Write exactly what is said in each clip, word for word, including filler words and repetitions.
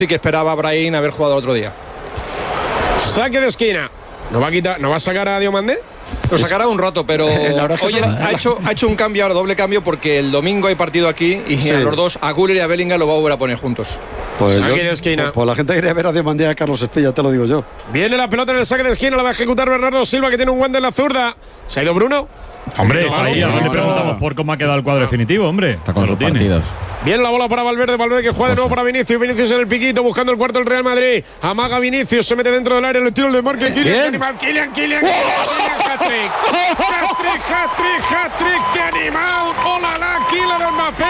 sí que esperaba a Brahim haber jugado el otro día. Saque de esquina. ¿No va a quitar, no va a sacar a Diomandé? Lo sacará un rato, pero oye, ha hecho, ha hecho un cambio ahora, doble cambio, porque el domingo hay partido aquí y sí. A los dos, a Güler y a Bellingham, lo va a volver a poner juntos. Pues, saque yo, de esquina. Pues, pues la gente quería ver a Diomandé y a Carlos Espilla, te lo digo yo. Viene la pelota en el saque de esquina, la va a ejecutar Bernardo Silva, que tiene un guante en la zurda. ¿Se ha ido Bruno? Hombre, no, ahí, no, ahora no, le preguntamos no. por cómo ha quedado el cuadro definitivo, hombre. Está con lo sus tiene. partidos. Viene la bola para Valverde, Valverde que juega de nuevo para Vinicius, Vinicius en el piquito buscando el cuarto del Real Madrid, amaga Vinicius, se mete dentro del área, le tira el de marque, Kylian, animal, Kylian, Kylian, hat-trick, hat-trick, hat-trick, hat-trick, qué animal, hola la, Kylian Mbappé,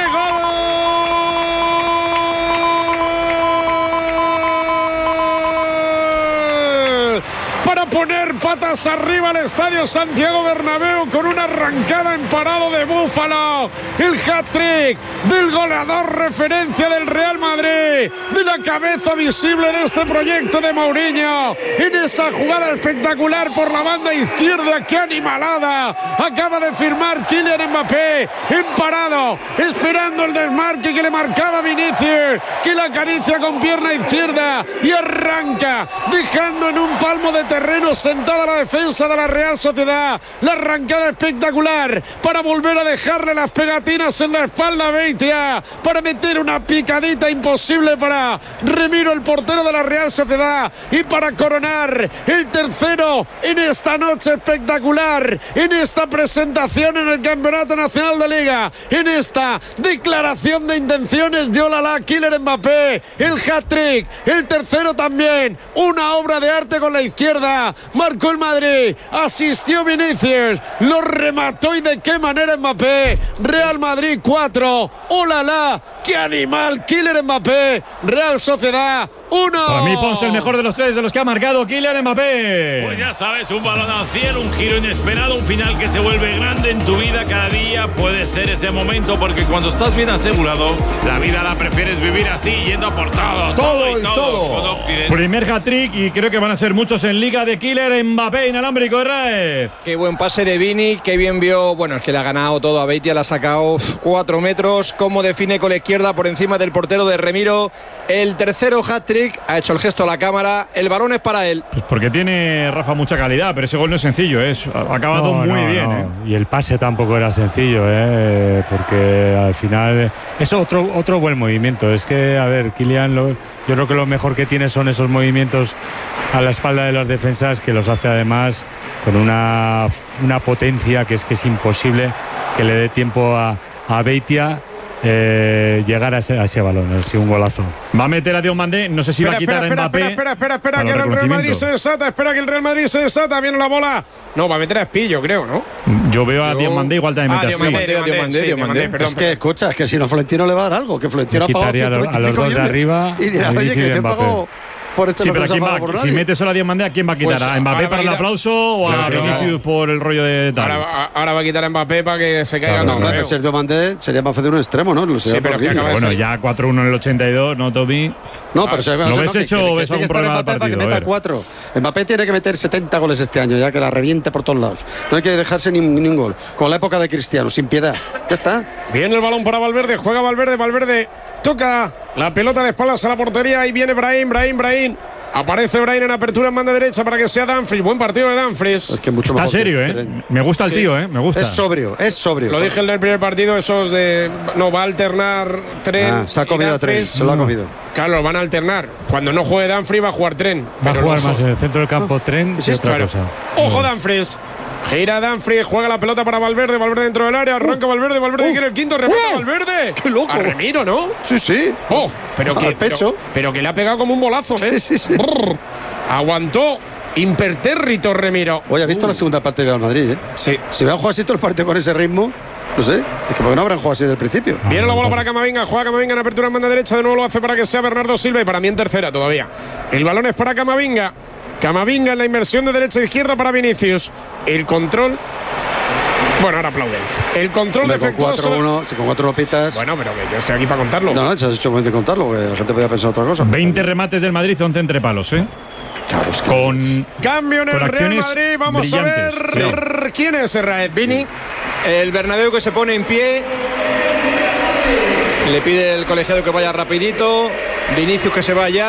gol para poner patas arriba al estadio Santiago Bernabéu con una arrancada en parado de Búfalo, el hat-trick del goleador referencia del Real Madrid, de la cabeza visible de este proyecto de Mourinho, en esa jugada espectacular por la banda izquierda, qué animalada, acaba de firmar Kylian Mbappé en parado, esperando el desmarque que le marcaba Vinicius, que la acaricia con pierna izquierda y arranca, dejando en un palmo de terreno sentada la defensa de la Real Sociedad. La arrancada espectacular para volver a dejarle las pegatinas en la espalda a Beitia, para meter una picadita imposible para Remiro, el portero de la Real Sociedad, y para coronar el tercero en esta noche espectacular, en esta presentación en el Campeonato Nacional de Liga, en esta declaración de intenciones de Olala, Kylian Mbappé, el hat-trick, el tercero también, una obra de arte con la izquierda. Marcó el Madrid, asistió Vinicius, lo remató y de qué manera Mbappé. Real Madrid cuatro, ¡olala! ¡Qué animal! Kylian Mbappé, Real Sociedad uno. Para mí Ponce el mejor de los tres de los que ha marcado Kylian Mbappé. Pues ya sabes, un balón al cielo, un giro inesperado, un final que se vuelve grande en tu vida cada día. Puede ser ese momento porque cuando estás bien asegurado, la vida la prefieres vivir así, yendo a por todo. Todo, todo y todo. todo. Primer hat-trick y creo que van a ser muchos en Liga de Kylian Mbappé, inalámbrico de Raez. Qué buen pase de Vini, qué bien vio, bueno, es que le ha ganado todo a Beitia, le ha sacado cuatro metros, cómo define con la izquierda por encima del portero de Remiro. El tercero hat-trick, ha hecho el gesto a la cámara, el balón es para él. Pues porque tiene Rafa mucha calidad, pero ese gol no es sencillo, ¿eh? Ha acabado no, muy no, bien. No. ¿eh? Y el pase tampoco era sencillo, ¿eh? Porque al final es otro, otro buen movimiento. Es que, a ver, Kylian, lo, yo creo que lo mejor que tiene son esos movimientos a la espalda de las defensas, que los hace además con una, una potencia que es que es imposible que le dé tiempo a, a Beitia Eh, llegar a ese, a ese balón. Ha sido un golazo. Va a meter a Diomandé, no sé si espera, va a quitar espera, a Mbappé. Espera, espera, espera, espera, que el Real Madrid se desata, espera que el Real Madrid se desata, viene la bola. No, va a meter a Espillo, creo, ¿no? Yo veo a Diomandé, igual también ah, mete a Espillo. Diomandé, Diomandé, Diomandé, perdón. Es que, escucha, es que si no Florentino le va a dar algo, que Florentino ha pagado quitaría a los, a los dos de arriba y dirá, oye, que te he pagado por este sí, lo pero que ¿quién no se ha va, pagado por si nadie. mete solo a Diomandé, ¿a quién va a quitar? Pues, ¿A Mbappé para el aplauso o a claro, Vinicius claro. por el rollo de tal? Ahora, ahora va a quitar a Mbappé para que se caiga. Claro, no, no, no, si el Diomandé sería más de un extremo, ¿no? Sí, pero que acaba de bueno, ser. ya cuatro uno en el ochenta y dos, ¿no, Tommy? No, pero se, ¿lo no, ves que, hecho que, o que ves tiene algún que estar problema de Mbappé para que partido? meta cuatro. Mbappé tiene que meter setenta goles este año, ya que la reviente por todos lados. No hay que dejarse ni, ni un gol. Con la época de Cristiano, sin piedad. Ya está. Viene el balón para Valverde, juega Valverde, Valverde toca la pelota de espaldas a la portería. Ahí viene Brahim, Brahim, Brahim. Aparece Brahim en apertura en banda derecha para que sea Dumfries. Buen partido de Dumfries. Es que mucho Está mejor serio, que, ¿eh? Me gusta el sí. tío, ¿eh? Me gusta. Es sobrio, es sobrio. Lo dije en el primer partido, esos de. No, va a alternar tren. Ah, se ha comido a Tren, se lo ha comido. Claro, van a alternar. Cuando no juegue Dumfries va a jugar Tren. Va a pero jugar no, más en el centro del campo Tren ¿Es que esto? otra Claro. cosa. Ojo Dumfries. Gira Dumfries, juega la pelota para Valverde, Valverde dentro del área, arranca Valverde, Valverde Uh, quiere el quinto, remata uh, Valverde. ¡Qué loco! A Remiro, ¿no? Sí, sí. Oh, pero que, Al pecho. Pero, pero que le ha pegado como un bolazo, ¿eh? Sí, sí, sí. Brrr. Aguantó impertérrito Remiro. Oye, ¿has visto uh. la segunda parte de Real Madrid, eh? Sí. Si hubieran jugado así todo el partido con ese ritmo, no sé, es que porque no habrán jugado así desde el principio. Viene la bola para Camavinga, juega Camavinga en apertura en banda derecha, de nuevo lo hace para que sea Bernardo Silva y para mí en tercera todavía. El balón es para Camavinga. Camavinga en la inversión de derecha a izquierda para Vinicius. El control. Bueno, ahora aplauden. El control Hombre, defectuoso. Con cuatro uno, si con cuatro no pitas. Bueno, pero que yo estoy aquí para contarlo. No, no, se has hecho momento de contarlo, porque la gente podía pensar otra cosa. veinte remates del Madrid, once entre palos, ¿eh? Claro, es que Con. Cambio en el con Real acciones Madrid. Vamos a ver. brillantes, sí. ¿Quién es Raed? Vini, el Bernabéu que se pone en pie. Le pide el colegiado que vaya rapidito. Vinicius que se vaya.